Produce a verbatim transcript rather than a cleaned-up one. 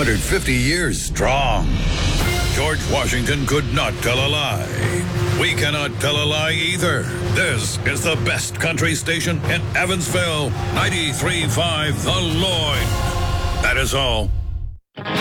hundred fifty years strong. George Washington could not tell a lie. We cannot tell a lie either. This is the best country station in Evansville, ninety-three point five The Lloyd. That is all.